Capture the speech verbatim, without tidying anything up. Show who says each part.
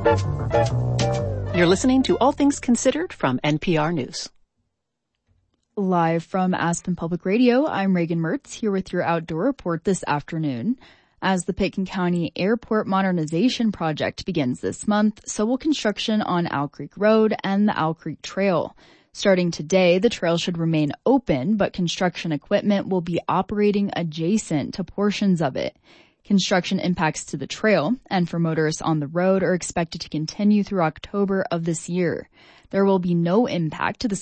Speaker 1: You're listening to All Things Considered from N P R News.
Speaker 2: Live from Aspen Public Radio, I'm Reagan Mertz here with your outdoor report this afternoon. As the Pitkin County Airport Modernization Project begins this month, so will construction on Owl Creek Road and the Owl Creek Trail. Starting today, the trail should remain open, but construction equipment will be operating adjacent to portions of it. Construction impacts to the trail and for motorists on the road are expected to continue through October of this year. There will be no impact to the